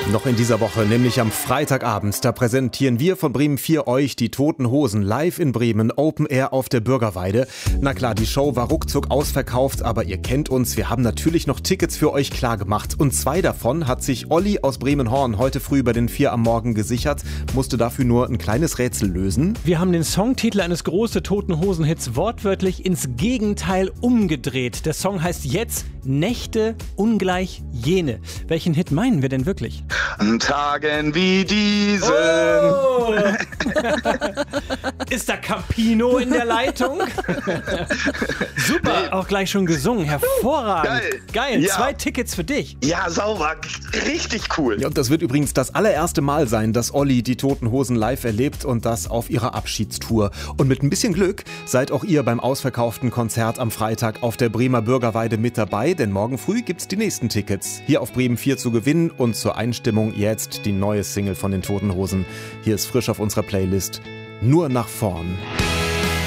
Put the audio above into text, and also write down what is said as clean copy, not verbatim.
Noch in dieser Woche, nämlich am Freitagabend, da präsentieren wir von Bremen 4 euch die Toten Hosen live in Bremen, Open Air auf der Bürgerweide. Na klar, die Show war ruckzuck ausverkauft, aber ihr kennt uns, wir haben natürlich noch Tickets für euch klargemacht. Und 2 davon hat sich Olli aus Bremen-Horn heute früh bei den 4 am Morgen gesichert, musste dafür nur ein kleines Rätsel lösen. Wir haben den Songtitel eines großen Toten Hosen-Hits wortwörtlich ins Gegenteil umgedreht. Der Song heißt jetzt Nächte ungleich jene. Welchen Hit meinen wir denn wirklich? An Tagen wie diesen. Oh! Ist da Campino in der Leitung? Super, auch gleich schon gesungen. Hervorragend. Geil. Ja. 2 Tickets für dich. Ja, sauber. Richtig cool. Ja, und das wird übrigens das allererste Mal sein, dass Olli die Toten Hosen live erlebt und das auf ihrer Abschiedstour. Und mit ein bisschen Glück seid auch ihr beim ausverkauften Konzert am Freitag auf der Bremer Bürgerweide mit dabei, denn morgen früh gibt's die nächsten Tickets. Hier auf Bremen 4 zu gewinnen und zur Einstimmung jetzt die neue Single von den Toten Hosen. Hier ist frisch auf unserer Playlist Nur nach vorn.